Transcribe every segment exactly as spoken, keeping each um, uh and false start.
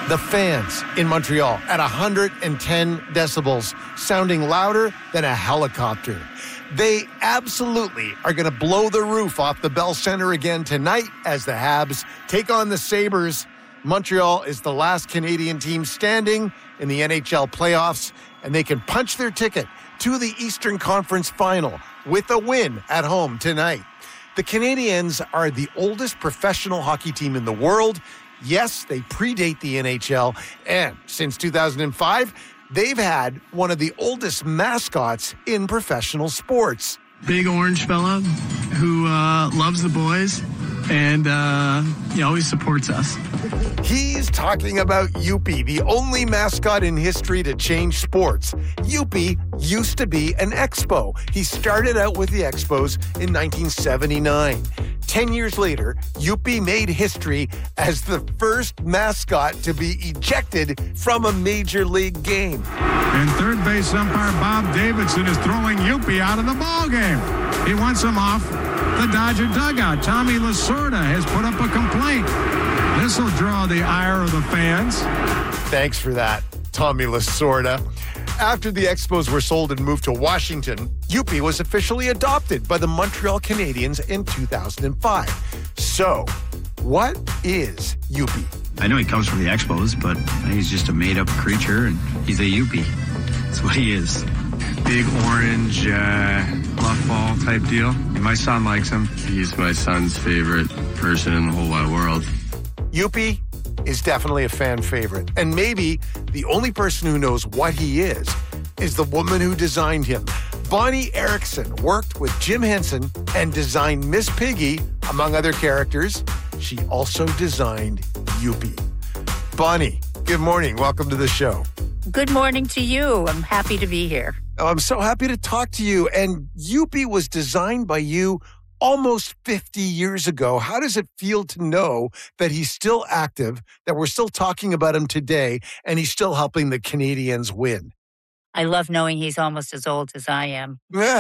The fans in Montreal at one hundred ten decibels, sounding louder than a helicopter. They absolutely are going to blow the roof off the Bell Centre again tonight as the Habs take on the Sabres. Montreal is the last Canadian team standing in the N H L playoffs, and they can punch their ticket to the Eastern Conference Final with a win at home tonight. The Canadiens are the oldest professional hockey team in the world. Yes, they predate the N H L, and since two thousand five, they've had one of the oldest mascots in professional sports. Big orange fella who uh, loves the boys and uh, he always supports us. He's talking about Youppi, the only mascot in history to change sports. Youppi used to be an Expo. He started out with the Expos in nineteen seventy-nine. Ten years later, Youppi made history as the first mascot to be ejected from a major league game. And third base umpire Bob Davidson is throwing Youppi out of the ball game. He wants him off the Dodger dugout. Tommy Lasorda has put up a complaint. This will draw the ire of the fans. Thanks for that, Tommy Lasorda. After the Expos were sold and moved to Washington, Youppi was officially adopted by the Montreal Canadiens in two thousand five. So, what is Youppi? I know he comes from the Expos, but he's just a made-up creature, and he's a Youppi. That's what he is. Big orange, uh, fluff ball type deal. My son likes him. He's my son's favorite person in the whole wide world. Youppi is definitely a fan favorite. And maybe the only person who knows what he is is the woman who designed him. Bonnie Erickson worked with Jim Henson and designed Miss Piggy, among other characters. She also designed Youppi. Bonnie, good morning. Welcome to the show. Good morning to you. I'm happy to be here. Oh, I'm so happy to talk to you. And Youppi was designed by you almost fifty years ago. How does it feel to know that he's still active, that we're still talking about him today, and he's still helping the Canadiens win? I love knowing he's almost as old as I am.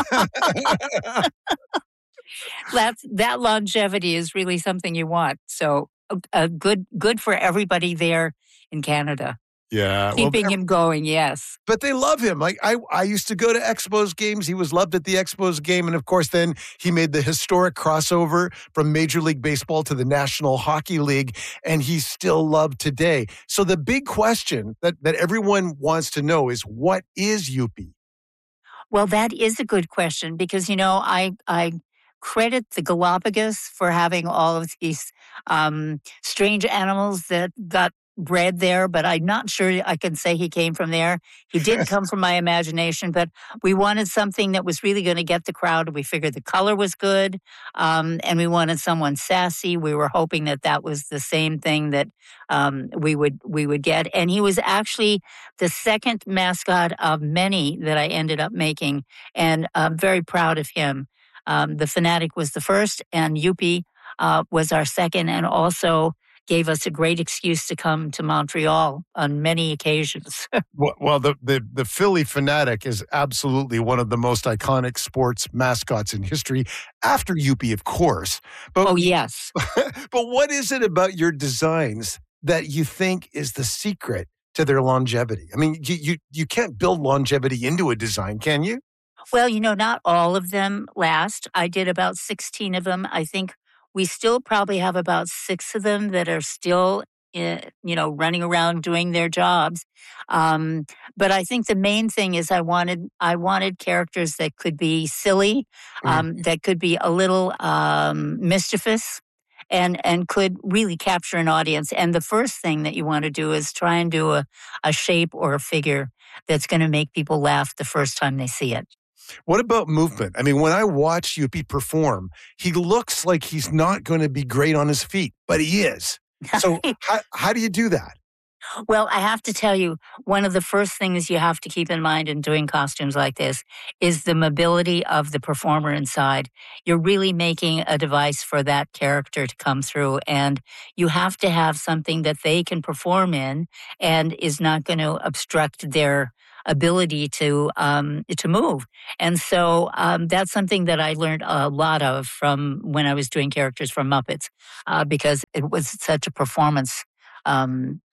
That's, that longevity is really something you want. So uh, good, good for everybody there in Canada. Yeah. Keeping well, him going, yes. But they love him. Like I, I used to go to Expos games. He was loved at the Expos game. And of course, then he made the historic crossover from Major League Baseball to the National Hockey League. And he's still loved today. So the big question that, that everyone wants to know is, what is Youppi? Well, that is a good question because, you know, I, I credit the Galapagos for having all of these um, strange animals that got bred there, but I'm not sure I can say he came from there. He did come from my imagination, but we wanted something that was really going to get the crowd. We figured the color was good, um, and we wanted someone sassy. We were hoping that that was the same thing that um, we would we would get. And he was actually the second mascot of many that I ended up making, and I'm very proud of him. Um, the Fanatic was the first, and Youppi uh, was our second, and also gave us a great excuse to come to Montreal on many occasions. well, well the, the, the Philly Fanatic is absolutely one of the most iconic sports mascots in history, after Youppi, of course. But, oh, yes. But what is it about your designs that you think is the secret to their longevity? I mean, you, you, you can't build longevity into a design, can you? Well, you know, not all of them last. I did about sixteen of them. I think we still probably have about six of them that are still, uh, you know, running around doing their jobs. Um, but I think the main thing is I wanted I wanted characters that could be silly, um, mm. that could be a little um, mischievous, and and could really capture an audience. And the first thing that you want to do is try and do a, a shape or a figure that's going to make people laugh the first time they see it. What about movement? I mean, when I watch Youppi perform, he looks like he's not going to be great on his feet, but he is. So how, how do you do that? Well, I have to tell you, one of the first things you have to keep in mind in doing costumes like this is the mobility of the performer inside. You're really making a device for that character to come through, and you have to have something that they can perform in and is not going to obstruct their ability to um, to move. And so um, that's something that I learned a lot of from when I was doing characters from Muppets, uh, because it was such a performance um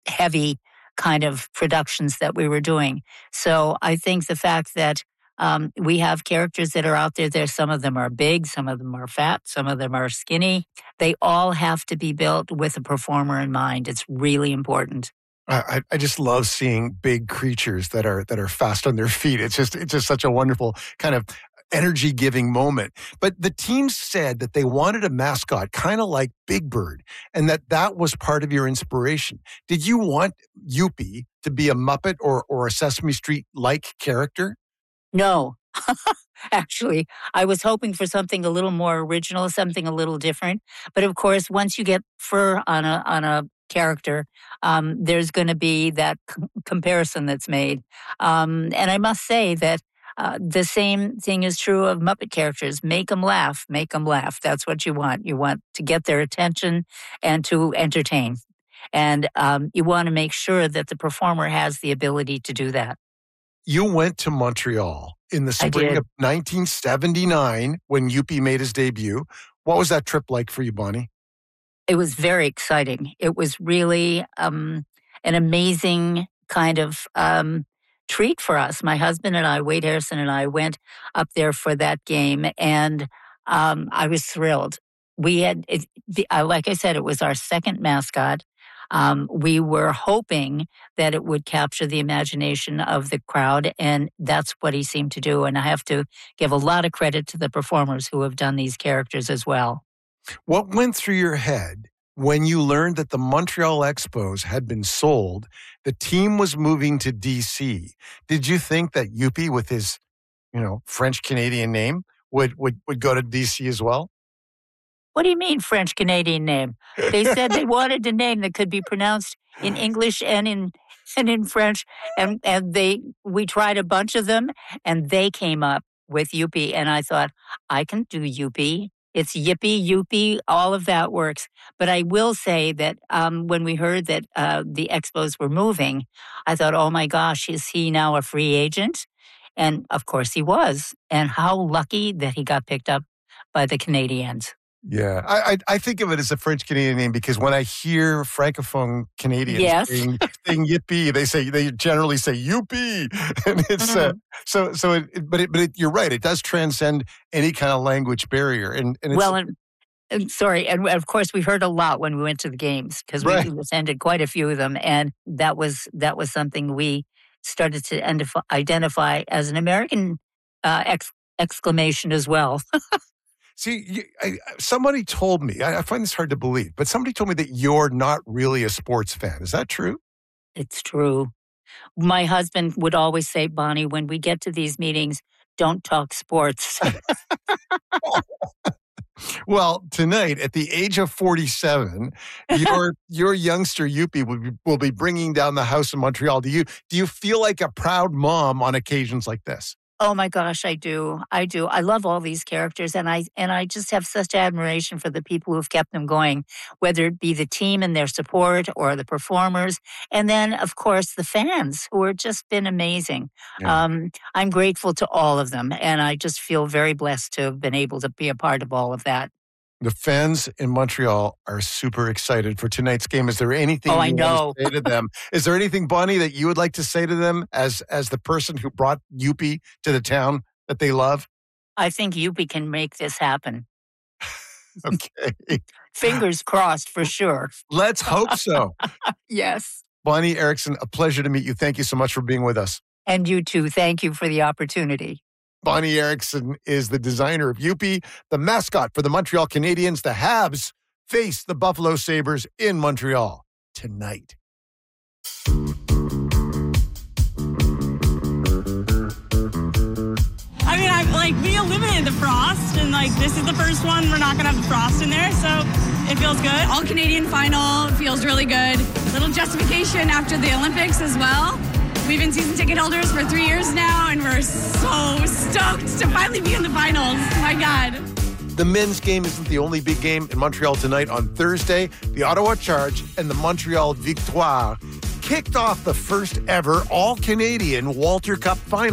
heavy kind of productions that we were doing. So I think the fact that um, we have characters that are out there, there, some of them are big, some of them are fat, some of them are skinny. They all have to be built with a performer in mind. It's really important. I, I just love seeing big creatures that are that are fast on their feet. It's just it's just such a wonderful kind of energy-giving moment. But the team said that they wanted a mascot kind of like Big Bird, and that that was part of your inspiration. Did you want Youppi to be a Muppet or or a Sesame Street-like character? No. Actually, I was hoping for something a little more original, something a little different. But of course, once you get fur on a on a character, um, there's going to be that c- comparison that's made. Um, and I must say that uh, the same thing is true of Muppet characters. Make them laugh, make them laugh. That's what you want. You want to get their attention and to entertain. And um, you want to make sure that the performer has the ability to do that. You went to Montreal in the spring of nineteen seventy-nine when Youppi made his debut. What was that trip like for you, Bonnie? It was very exciting. It was really um, an amazing kind of um, treat for us. My husband and I, Wade Harrison and I, went up there for that game, and um, I was thrilled. We had, it, like I said, it was our second mascot. Um, we were hoping that it would capture the imagination of the crowd, and that's what he seemed to do. And I have to give a lot of credit to the performers who have done these characters as well. What went through your head when you learned that the Montreal Expos had been sold, the team was moving to D C? Did you think that Youppi, with his, you know, French-Canadian name, would, would, would go to D C as well? What do you mean French-Canadian name? They said they wanted a name that could be pronounced in English and in and in French, and, and they we tried a bunch of them, and they came up with Youppi, and I thought, I can do Youppi. It's Yippee, Youppi, all of that works. But I will say that um, when we heard that uh, the Expos were moving, I thought, oh my gosh, is he now a free agent? And of course he was. And how lucky that he got picked up by the Canadiens. Yeah, I, I I think of it as a French-Canadian name because when I hear Francophone Canadians yes. saying, saying Yippee, they say they generally say Youppi, and it's mm-hmm. uh, so so. It, but it, but it, you're right; it does transcend any kind of language barrier. And, and it's, well, and, and sorry, and of course we heard a lot when we went to the games because right. we attended quite a few of them, and that was that was something we started to identify as an American uh, ex, exclamation as well. See, you, I, somebody told me, I, I find this hard to believe, but somebody told me that you're not really a sports fan. Is that true? It's true. My husband would always say, Bonnie, when we get to these meetings, don't talk sports. Well, tonight, at the age of forty-seven, your your youngster Youppi will be, will be bringing down the house in Montreal. Do you do you feel like a proud mom on occasions like this? Oh my gosh, I do. I do. I love all these characters, and I and I just have such admiration for the people who've kept them going, whether it be the team and their support or the performers, and then of course the fans who have just been amazing. Yeah. Um, I'm grateful to all of them, and I just feel very blessed to have been able to be a part of all of that. The fans in Montreal are super excited for tonight's game. Is there anything oh, you I know. want to say to them? Is there anything, Bonnie, that you would like to say to them as as the person who brought Youppi to the town that they love? I think Youppi can make this happen. Okay. Fingers crossed for sure. Let's hope so. Yes. Bonnie Erickson, a pleasure to meet you. Thank you so much for being with us. And you too. Thank you for the opportunity. Bonnie Erickson is the designer of Youppi, the mascot for the Montreal Canadiens. The Habs face the Buffalo Sabres in Montreal tonight. I mean, I like we eliminated the frost, and like this is the first one we're not gonna have the frost in there, so it feels good. All Canadian final feels really good. Little justification after the Olympics as well. We've been season ticket holders for three years now, and we're so stoked to finally be in the finals. My God. The men's game isn't the only big game in Montreal tonight. On Thursday, the Ottawa Charge and the Montreal Victoire kicked off the first ever all-Canadian Walter Cup final.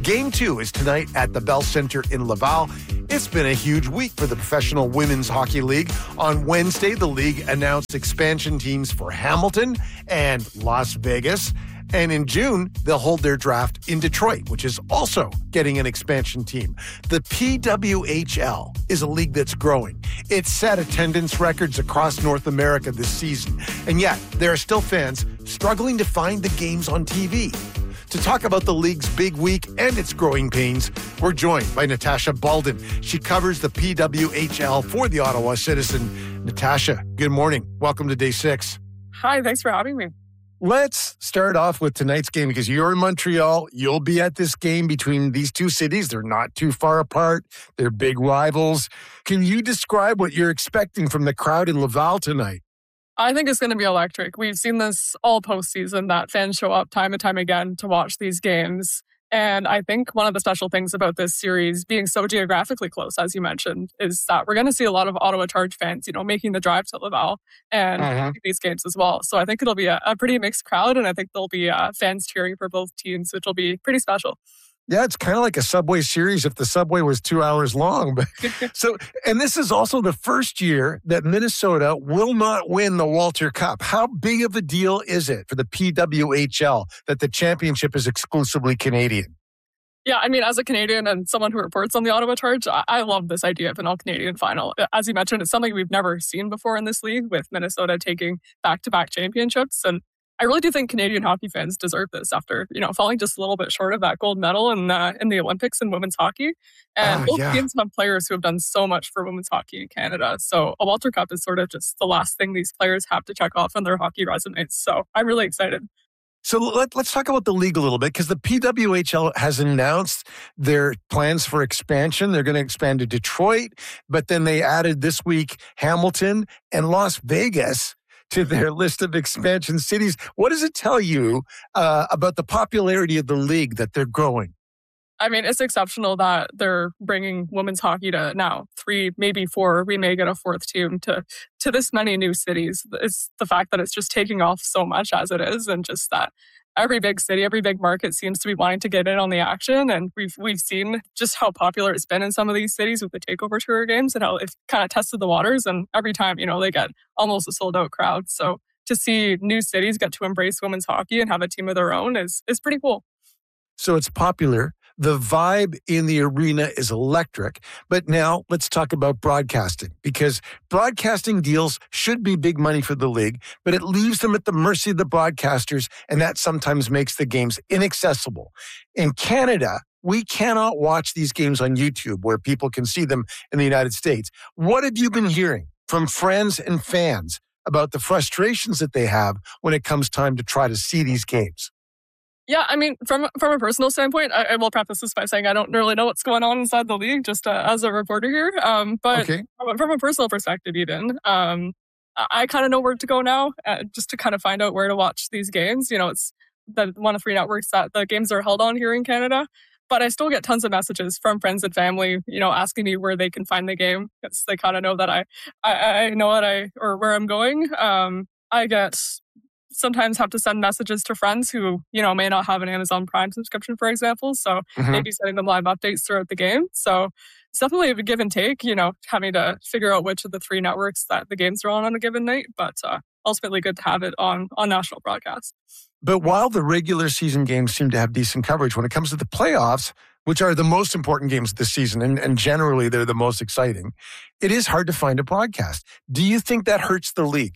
Game two is tonight at the Bell Center in Laval. It's been a huge week for the Professional Women's Hockey League. On Wednesday, the league announced expansion teams for Hamilton and Las Vegas. And in June, they'll hold their draft in Detroit, which is also getting an expansion team. The P W H L is a league that's growing. It set attendance records across North America this season. And yet, there are still fans struggling to find the games on T V. To talk about the league's big week and its growing pains, we're joined by Natasha Baldwin. She covers the P W H L for the Ottawa Citizen. Natasha, good morning. Welcome to day six. Hi, thanks for having me. Let's start off with tonight's game because you're in Montreal. You'll be at this game between these two cities. They're not too far apart. They're big rivals. Can you describe what you're expecting from the crowd in Laval tonight? I think it's going to be electric. We've seen this all postseason, that fans show up time and time again to watch these games. And I think one of the special things about this series being so geographically close, as you mentioned, is that we're going to see a lot of Ottawa Charge fans, you know, making the drive to Laval and uh-huh. these games as well. So I think it'll be a, a pretty mixed crowd, and I think there'll be uh, fans cheering for both teams, which will be pretty special. Yeah, it's kind of like a Subway series if the Subway was two hours long. But so, and this is also the first year that Minnesota will not win the Walter Cup. How big of a deal is it for the P W H L that the championship is exclusively Canadian? Yeah, I mean, as a Canadian and someone who reports on the Ottawa Charge, I, I love this idea of an all-Canadian final. As you mentioned, it's something we've never seen before in this league, with Minnesota taking back-to-back championships. And I really do think Canadian hockey fans deserve this after, you know, falling just a little bit short of that gold medal in, uh, in the Olympics in women's hockey. And uh, both yeah. teams have players who have done so much for women's hockey in Canada. So a Walter Cup is sort of just the last thing these players have to check off on their hockey resumes. So I'm really excited. So let, let's talk about the league a little bit, because the P W H L has announced their plans for expansion. They're going to expand to Detroit, but then they added this week Hamilton and Las Vegas to their list of expansion cities. What does it tell you uh, about the popularity of the league, that they're growing? I mean, it's exceptional that they're bringing women's hockey to now three, maybe four. We may get a fourth team to to this many new cities. It's the fact that it's just taking off so much as it is, and just that every big city, every big market seems to be wanting to get in on the action. And we've we've seen just how popular it's been in some of these cities with the takeover tour games, and how it's kind of tested the waters. And every time, you know, they get almost a sold out crowd. So to see new cities get to embrace women's hockey and have a team of their own is is pretty cool. So it's popular. The vibe in the arena is electric. But now let's talk about broadcasting, because broadcasting deals should be big money for the league, but it leaves them at the mercy of the broadcasters, and that sometimes makes the games inaccessible. In Canada, we cannot watch these games on YouTube where people can see them in the United States. What have you been hearing from friends and fans about the frustrations that they have when it comes time to try to see these games? Yeah, I mean, from from a personal standpoint, I, I will preface this by saying I don't really know what's going on inside the league, just uh, as a reporter here. Um, but okay. from, from a personal perspective, even, um, I, I kind of know where to go now, uh, just to kind of find out where to watch these games. You know, it's the one of three networks that the games are held on here in Canada. But I still get tons of messages from friends and family, you know, asking me where they can find the game, because they kind of know that I, I, I know what I or where I'm going. Um, I get. sometimes have to send messages to friends who, you know, may not have an Amazon Prime subscription, for example. So mm-hmm. maybe sending them live updates throughout the game. So it's definitely a give and take, you know, having to figure out which of the three networks that the games are on on a given night. But uh, ultimately good to have it on, on national broadcast. But while the regular season games seem to have decent coverage, when it comes to the playoffs, which are the most important games this season, and, and generally they're the most exciting, it is hard to find a broadcast. Do you think that hurts the league?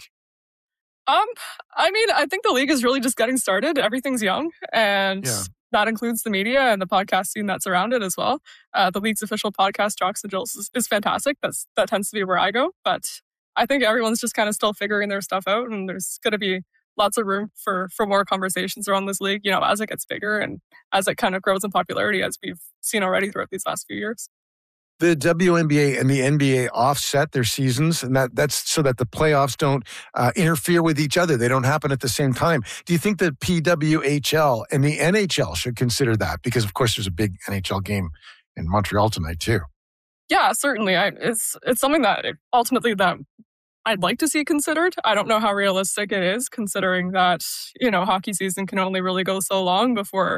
Um, I mean, I think the league is really just getting started. Everything's young, and yeah. that includes the media and the podcast scene that's around it as well. Uh, the league's official podcast, Jocks and Jills, is, is fantastic. That's that tends to be where I go. But I think everyone's just kind of still figuring their stuff out, and there's going to be lots of room for for more conversations around this league, you know, as it gets bigger and as it kind of grows in popularity, as we've seen already throughout these last few years. The W N B A and the N B A offset their seasons, and that, that's so that the playoffs don't uh, interfere with each other. They don't happen at the same time. Do you think that P W H L and the N H L should consider that? Because, of course, there's a big N H L game in Montreal tonight, too. Yeah, certainly. I, it's it's something that ultimately that I'd like to see considered. I don't know how realistic it is, considering that, you know, hockey season can only really go so long before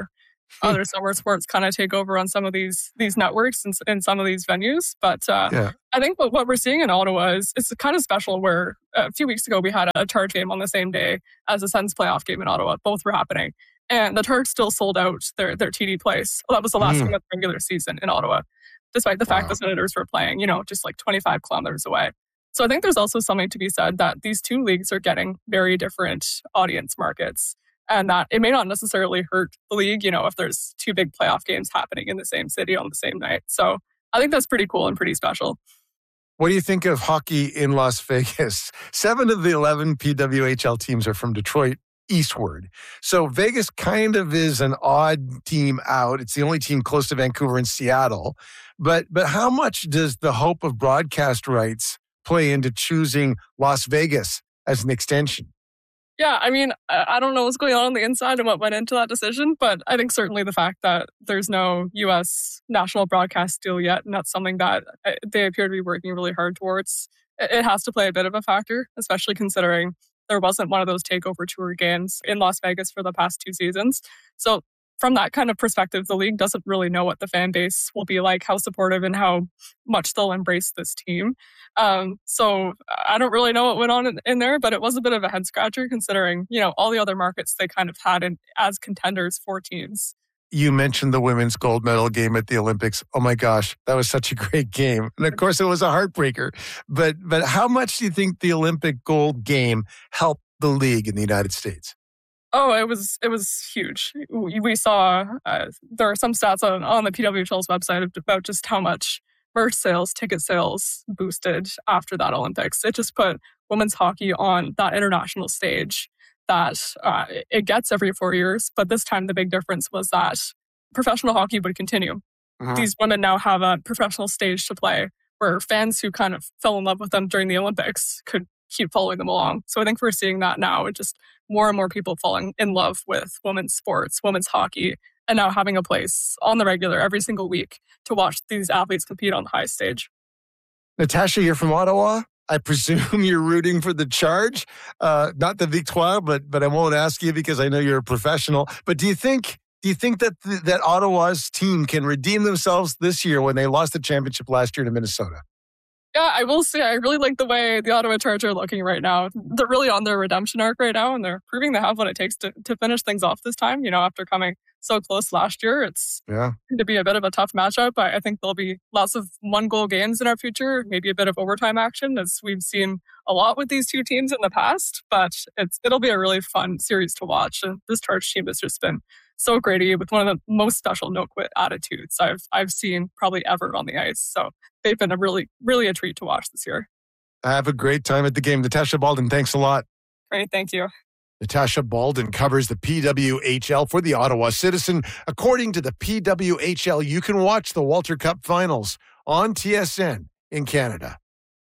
other summer sports kind of take over on some of these these networks and, and some of these venues. But uh, yeah. I think what, what we're seeing in Ottawa is it's kind of special where a few weeks ago we had a Charge game on the same day as the Sens playoff game in Ottawa. Both were happening. And the Charge still sold out their, their T D place. Well, that was the last mm. game of the regular season in Ottawa, despite the wow. fact the Senators were playing, you know, just like twenty-five kilometers away. So I think there's also something to be said that these two leagues are getting very different audience markets. And that it may not necessarily hurt the league, you know, if there's two big playoff games happening in the same city on the same night. So I think that's pretty cool and pretty special. What do you think of hockey in Las Vegas? Seven of the eleven P W H L teams are from Detroit eastward. So Vegas kind of is an odd team out. It's the only team close to Vancouver and Seattle. But but how much does the hope of broadcast rights play into choosing Las Vegas as an extension? Yeah, I mean, I don't know what's going on on the inside and what went into that decision, but I think certainly the fact that there's no U S national broadcast deal yet, and that's something that they appear to be working really hard towards, it has to play a bit of a factor, especially considering there wasn't one of those takeover tour games in Las Vegas for the past two seasons. So from that kind of perspective, the league doesn't really know what the fan base will be like, how supportive and how much they'll embrace this team. Um, so I don't really know what went on in, in there, but it was a bit of a head scratcher considering, you know, all the other markets they kind of had in, as contenders for teams. You mentioned the women's gold medal game at the Olympics. Oh my gosh, that was such a great game. And of course it was a heartbreaker. But but how much do you think the Olympic gold game helped the league in the United States? Oh, it was it was huge. We saw uh, there are some stats on, on the P W H L's website about just how much merch sales, ticket sales boosted after that Olympics. It just put women's hockey on that international stage that uh, it gets every four years. But this time the big difference was that professional hockey would continue. Uh-huh. These women now have a professional stage to play where fans who kind of fell in love with them during the Olympics could keep following them along. So I think we're seeing that now. It just more and more people falling in love with women's sports, women's hockey, and now having a place on the regular every single week to watch these athletes compete on the high stage. Natasha, you're from Ottawa. I presume you're rooting for the Charge, uh, not the Victoire, but but I won't ask you because I know you're a professional. But do you think do you think that th- that Ottawa's team can redeem themselves this year when they lost the championship last year to Minnesota? Yeah, I will say I really like the way the Ottawa Charge are looking right now. They're really on their redemption arc right now, and they're proving they have what it takes to, to finish things off this time. You know, after coming so close last year, it's yeah. going to be a bit of a tough matchup. I, I think there'll be lots of one-goal games in our future, maybe a bit of overtime action, as we've seen a lot with these two teams in the past. But it's it'll be a really fun series to watch. And this Charge team has just been so gritty with one of the most special no-quit attitudes I've I've seen probably ever on the ice. So they've been a really, really a treat to watch this year. Have a great time at the game. Natasha Baldin, thanks a lot. Great, thank you. Natasha Baldin covers the P W H L for the Ottawa Citizen. According to the P W H L, you can watch the Walter Cup Finals on T S N in Canada.